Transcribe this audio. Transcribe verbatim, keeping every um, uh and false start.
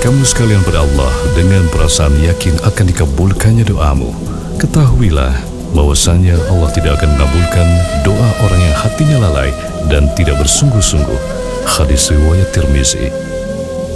kamu sekalian pada Allah dengan perasaan yakin akan dikabulkannya doamu, ketahuilah bahwasanya Allah tidak akan mengabulkan doa orang yang hatinya lalai dan tidak bersungguh-sungguh. Hadis riwayat Tirmizi.